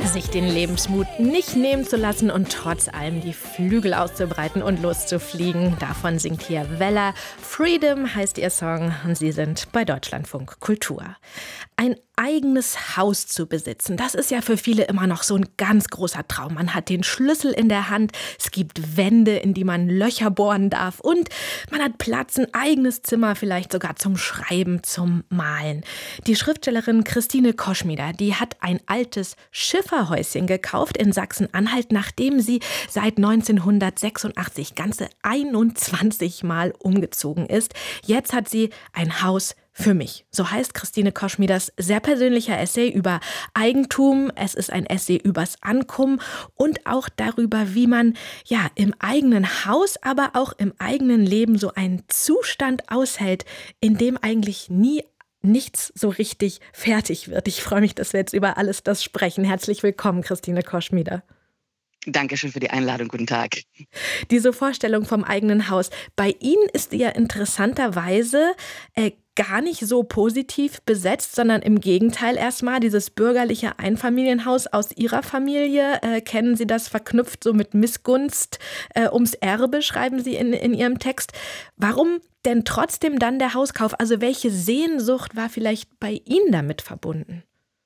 Sich den Lebensmut nicht nehmen zu lassen und trotz allem die Flügel auszubreiten und loszufliegen. Davon singt hier Wella. Freedom heißt ihr Song und sie sind bei Deutschlandfunk Kultur. Ein eigenes Haus zu besitzen, das ist ja für viele immer noch so ein ganz großer Traum. Man hat den Schlüssel in der Hand, es gibt Wände, in die man Löcher bohren darf und man hat Platz, ein eigenes Zimmer, vielleicht sogar zum Schreiben, zum Malen. Die Schriftstellerin Christine Koschmider, die hat ein altes Schifferhäuschen gekauft in Sachsen-Anhalt, nachdem sie seit 1986 ganze 21 Mal umgezogen ist. Jetzt hat sie ein Haus für mich. So heißt Christine Koschmiders sehr persönlicher Essay über Eigentum. Es ist ein Essay übers Ankommen und auch darüber, wie man ja im eigenen Haus, aber auch im eigenen Leben so einen Zustand aushält, in dem eigentlich nie nichts so richtig fertig wird. Ich freue mich, dass wir jetzt über alles das sprechen. Herzlich willkommen, Christine Koschmider. Dankeschön für die Einladung. Guten Tag. Diese Vorstellung vom eigenen Haus. Bei Ihnen ist ja interessanterweise gar nicht so positiv besetzt, sondern im Gegenteil erstmal dieses bürgerliche Einfamilienhaus aus Ihrer Familie. Kennen Sie das verknüpft so mit Missgunst ums Erbe, schreiben Sie in Ihrem Text. Warum denn trotzdem dann der Hauskauf? Also welche Sehnsucht war vielleicht bei Ihnen damit verbunden?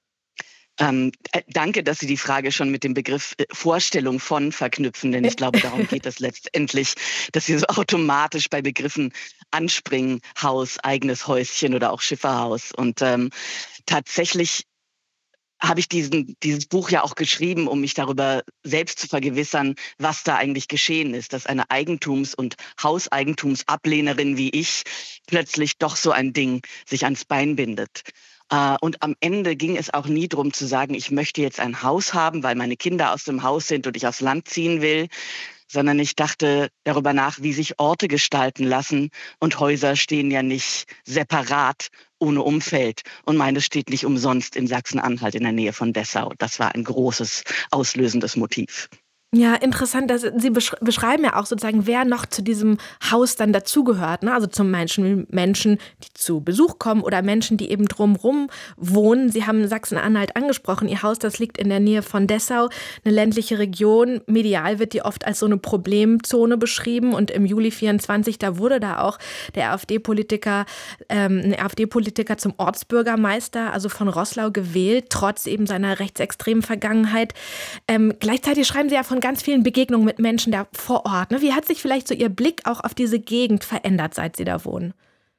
Danke, dass Sie die Frage schon mit dem Begriff Vorstellung von verknüpfen, denn ich glaube, darum geht es letztendlich, dass Sie so automatisch bei Begriffen anspringen, Haus, eigenes Häuschen oder auch Schifferhaus. Und tatsächlich habe ich dieses Buch ja auch geschrieben, um mich darüber selbst zu vergewissern, was da eigentlich geschehen ist, dass eine Eigentums- und Hauseigentumsablehnerin wie ich plötzlich doch so ein Ding sich ans Bein bindet. Und am Ende ging es auch nie darum zu sagen, ich möchte jetzt ein Haus haben, weil meine Kinder aus dem Haus sind und ich aufs Land ziehen will, sondern ich dachte darüber nach, wie sich Orte gestalten lassen. Und Häuser stehen ja nicht separat ohne Umfeld. Und meines steht nicht umsonst in Sachsen-Anhalt in der Nähe von Dessau. Das war ein großes, auslösendes Motiv. Ja, interessant, dass Sie beschreiben ja auch sozusagen, wer noch zu diesem Haus dann dazugehört, ne? Also zum Menschen, die zu Besuch kommen oder Menschen, die eben drumherum wohnen. Sie haben Sachsen-Anhalt angesprochen. Ihr Haus, das liegt in der Nähe von Dessau, eine ländliche Region. Medial wird die oft als so eine Problemzone beschrieben. Und im Juli 24, da wurde da auch der ein AfD-Politiker zum Ortsbürgermeister, also von Roßlau gewählt, trotz eben seiner rechtsextremen Vergangenheit. Gleichzeitig schreiben Sie ja von ganz vielen Begegnungen mit Menschen da vor Ort. Ne? Wie hat sich vielleicht so Ihr Blick auch auf diese Gegend verändert, seit Sie da wohnen?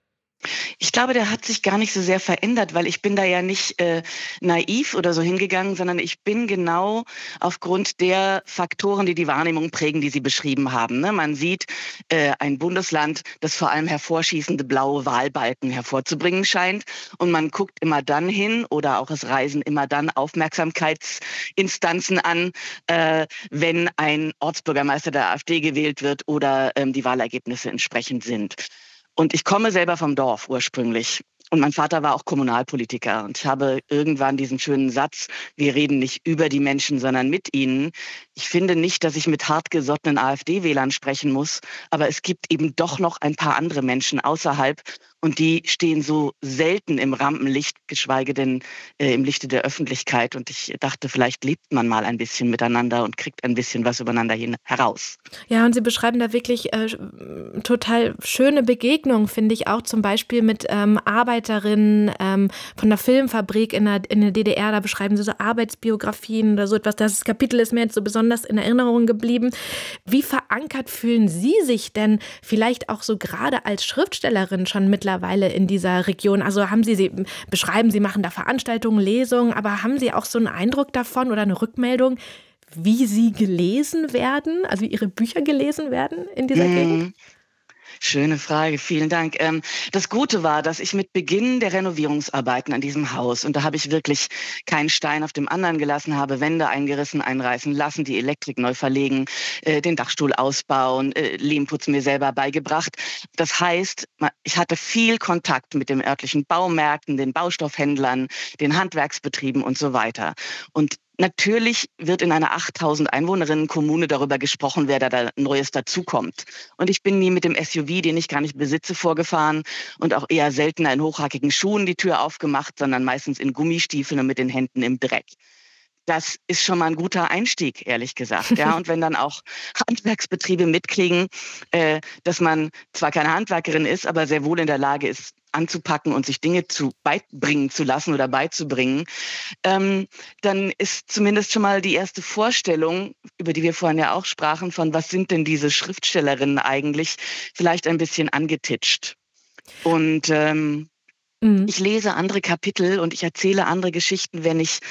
Ich glaube, der hat sich gar nicht so sehr verändert, weil ich bin da ja nicht naiv oder so hingegangen, sondern ich bin genau aufgrund der Faktoren, die die Wahrnehmung prägen, die Sie beschrieben haben. Ne? Man sieht ein Bundesland, das vor allem hervorschießende blaue Wahlbalken hervorzubringen scheint. Und man guckt immer dann hin oder auch es reisen immer dann Aufmerksamkeitsinstanzen an, wenn ein Ortsbürgermeister der AfD gewählt wird oder die Wahlergebnisse entsprechend sind. Und ich komme selber vom Dorf ursprünglich. Und mein Vater war auch Kommunalpolitiker. Und ich habe irgendwann diesen schönen Satz, wir reden nicht über die Menschen, sondern mit ihnen. Ich finde nicht, dass ich mit hartgesottenen AfD-Wählern sprechen muss. Aber es gibt eben doch noch ein paar andere Menschen außerhalb. Und die stehen so selten im Rampenlicht, geschweige denn im Lichte der Öffentlichkeit. Und ich dachte, vielleicht lebt man mal ein bisschen miteinander und kriegt ein bisschen was übereinander heraus. Ja, und Sie beschreiben da wirklich total schöne Begegnungen, finde ich auch, zum Beispiel mit Arbeiterinnen von der Filmfabrik in der DDR. Da beschreiben Sie so Arbeitsbiografien oder so etwas. Das Kapitel ist mir jetzt so besonders in Erinnerung geblieben. Wie verankert fühlen Sie sich denn vielleicht auch so gerade als Schriftstellerin schon mittlerweile in dieser Region? Also Sie beschreiben, Sie machen da Veranstaltungen, Lesungen, aber haben Sie auch so einen Eindruck davon oder eine Rückmeldung, wie Sie gelesen werden, also wie Ihre Bücher gelesen werden in dieser Gegend? Schöne Frage, vielen Dank. Das Gute war, dass ich mit Beginn der Renovierungsarbeiten an diesem Haus, und da habe ich wirklich keinen Stein auf dem anderen gelassen, habe Wände eingerissen, einreißen lassen, die Elektrik neu verlegen, den Dachstuhl ausbauen, Lehmputz mir selber beigebracht. Das heißt, ich hatte viel Kontakt mit den örtlichen Baumärkten, den Baustoffhändlern, den Handwerksbetrieben und so weiter. Und natürlich wird in einer 8000 Einwohnerinnen-Kommune darüber gesprochen, wer da Neues dazukommt. Und ich bin nie mit dem SUV, den ich gar nicht besitze, vorgefahren und auch eher seltener in hochhackigen Schuhen die Tür aufgemacht, sondern meistens in Gummistiefeln und mit den Händen im Dreck. das ist schon mal ein guter Einstieg, ehrlich gesagt. Ja, und wenn dann auch Handwerksbetriebe mitkriegen, dass man zwar keine Handwerkerin ist, aber sehr wohl in der Lage ist, anzupacken und sich Dinge beibringen zu lassen oder beizubringen, dann ist zumindest schon mal die erste Vorstellung, über die wir vorhin ja auch sprachen, von was sind denn diese Schriftstellerinnen eigentlich, vielleicht ein bisschen angetitscht. Und ich lese andere Kapitel und ich erzähle andere Geschichten, wenn ich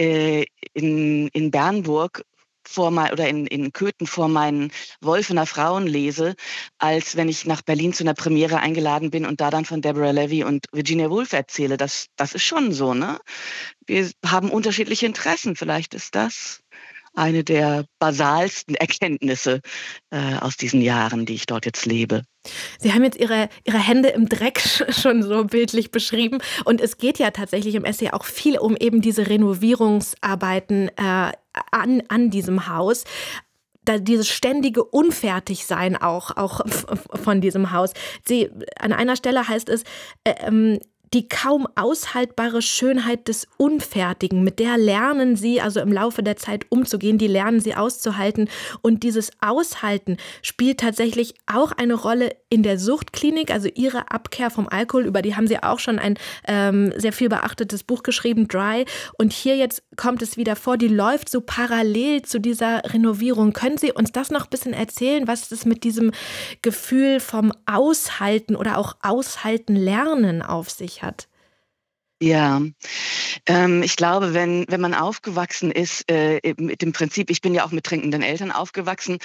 in Bernburg oder in Köthen vor meinen Wolfener Frauen lese, als wenn ich nach Berlin zu einer Premiere eingeladen bin und da dann von Deborah Levy und Virginia Woolf erzähle. Das ist schon so, ne? Wir haben unterschiedliche Interessen. Vielleicht ist das eine der basalsten Erkenntnisse aus diesen Jahren, die ich dort jetzt lebe. Sie haben jetzt Ihre Hände im Dreck schon so bildlich beschrieben. Und es geht ja tatsächlich im Essay auch viel um eben diese Renovierungsarbeiten an diesem Haus. Dieses ständige Unfertigsein auch von diesem Haus. An einer Stelle heißt es, die kaum aushaltbare Schönheit des Unfertigen, mit der lernen sie also im Laufe der Zeit umzugehen, die lernen sie auszuhalten. Und dieses Aushalten spielt tatsächlich auch eine Rolle in der Suchtklinik, also ihre Abkehr vom Alkohol, über die haben sie auch schon ein sehr viel beachtetes Buch geschrieben, Dry. Und hier jetzt kommt es wieder vor, die läuft so parallel zu dieser Renovierung. Können Sie uns das noch ein bisschen erzählen, was es mit diesem Gefühl vom Aushalten oder auch Aushalten lernen auf sich hat? Ja, ich glaube, wenn man aufgewachsen ist mit dem Prinzip, ich bin ja auch mit trinkenden Eltern aufgewachsen,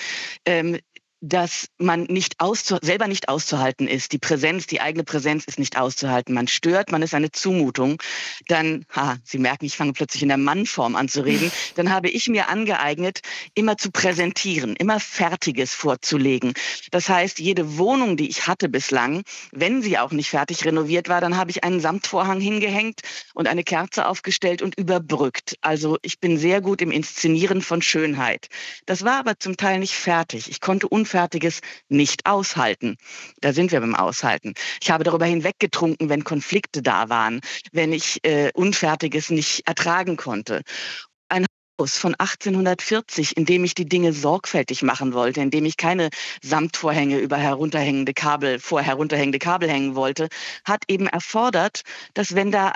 dass man selber nicht auszuhalten ist. Die eigene Präsenz ist nicht auszuhalten. Man stört, man ist eine Zumutung. Dann, Sie merken, ich fange plötzlich in der Mannform an zu reden. Dann habe ich mir angeeignet, immer zu präsentieren, immer Fertiges vorzulegen. Das heißt, jede Wohnung, die ich hatte bislang, wenn sie auch nicht fertig renoviert war, dann habe ich einen Samtvorhang hingehängt und eine Kerze aufgestellt und überbrückt. Also ich bin sehr gut im Inszenieren von Schönheit. Das war aber zum Teil nicht fertig. Ich konnte Unfertiges nicht aushalten. Da sind wir beim Aushalten. Ich habe darüber hinweggetrunken, wenn Konflikte da waren, wenn ich Unfertiges nicht ertragen konnte. Ein Haus von 1840, in dem ich die Dinge sorgfältig machen wollte, in dem ich keine Samtvorhänge vor herunterhängende Kabel hängen wollte, hat eben erfordert, dass wenn da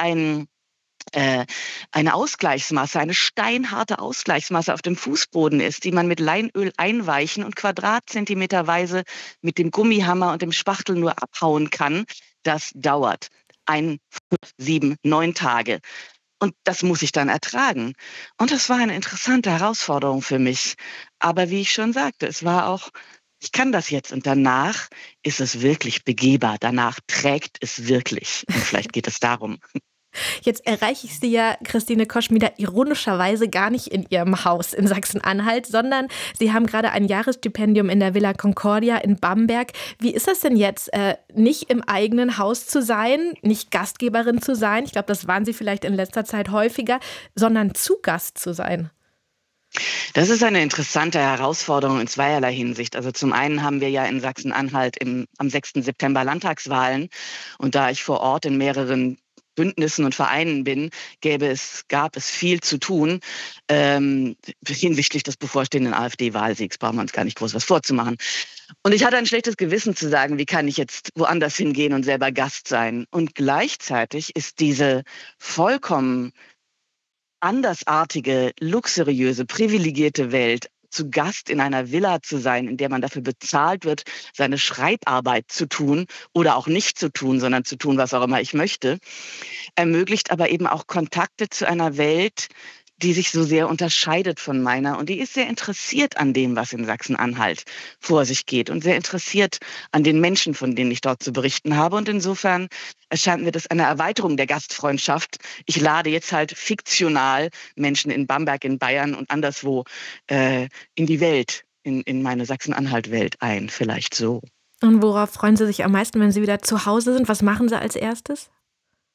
eine Ausgleichsmasse, eine steinharte Ausgleichsmasse auf dem Fußboden ist, die man mit Leinöl einweichen und quadratzentimeterweise mit dem Gummihammer und dem Spachtel nur abhauen kann, das dauert 1, 5, 7, 9 Tage. Und das muss ich dann ertragen. Und das war eine interessante Herausforderung für mich. Aber wie ich schon sagte, ich kann das jetzt und danach ist es wirklich begehbar. Danach trägt es wirklich. Und vielleicht geht es darum. Jetzt erreiche ich Sie ja, Christine Koschmider, ironischerweise gar nicht in Ihrem Haus in Sachsen-Anhalt, sondern Sie haben gerade ein Jahresstipendium in der Villa Concordia in Bamberg. Wie ist das denn jetzt, nicht im eigenen Haus zu sein, nicht Gastgeberin zu sein? Ich glaube, das waren Sie vielleicht in letzter Zeit häufiger, sondern zu Gast zu sein. Das ist eine interessante Herausforderung in zweierlei Hinsicht. Also zum einen haben wir ja in Sachsen-Anhalt am 6. September Landtagswahlen. Und da ich vor Ort in mehreren Bündnissen und Vereinen bin, gab es viel zu tun hinsichtlich des bevorstehenden AfD-Wahlsiegs. Brauchen wir uns gar nicht groß was vorzumachen. Und ich hatte ein schlechtes Gewissen zu sagen, wie kann ich jetzt woanders hingehen und selber Gast sein? Und gleichzeitig ist diese vollkommen andersartige, luxuriöse, privilegierte Welt, zu Gast in einer Villa zu sein, in der man dafür bezahlt wird, seine Schreibarbeit zu tun oder auch nicht zu tun, sondern zu tun, was auch immer ich möchte, ermöglicht aber eben auch Kontakte zu einer Welt, die sich so sehr unterscheidet von meiner. Und die ist sehr interessiert an dem, was in Sachsen-Anhalt vor sich geht und sehr interessiert an den Menschen, von denen ich dort zu berichten habe. Und insofern erscheint mir das eine Erweiterung der Gastfreundschaft. Ich lade jetzt halt fiktional Menschen in Bamberg, in Bayern und anderswo in die Welt, in meine Sachsen-Anhalt-Welt ein, vielleicht so. Und worauf freuen Sie sich am meisten, wenn Sie wieder zu Hause sind? Was machen Sie als erstes?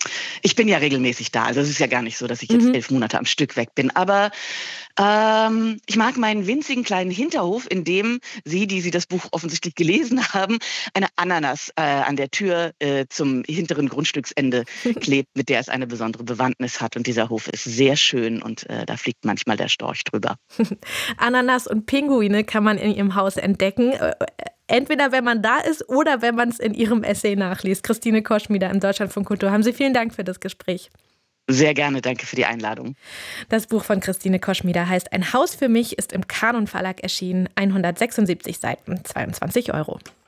Ich bin ja regelmäßig da. Also es ist ja gar nicht so, dass ich jetzt 11 Monate am Stück weg bin. Aber ich mag meinen winzigen kleinen Hinterhof, in dem Sie, die Sie das Buch offensichtlich gelesen haben, eine Ananas an der Tür zum hinteren Grundstücksende klebt, mit der es eine besondere Bewandtnis hat. Und dieser Hof ist sehr schön und da fliegt manchmal der Storch drüber. Ananas und Pinguine kann man in Ihrem Haus entdecken. Entweder wenn man da ist oder wenn man es in Ihrem Essay nachliest. Christine Koschmider im Deutschlandfunk Kultur. Haben Sie vielen Dank für das Gespräch. Sehr gerne, danke für die Einladung. Das Buch von Christine Koschmider heißt Ein Haus für mich, ist im Kanon Verlag erschienen. 176 Seiten, 22 €.